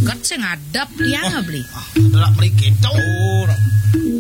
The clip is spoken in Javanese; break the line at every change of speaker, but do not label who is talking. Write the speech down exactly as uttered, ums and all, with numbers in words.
deket sing ngadep ya beli.
Lak mriki to.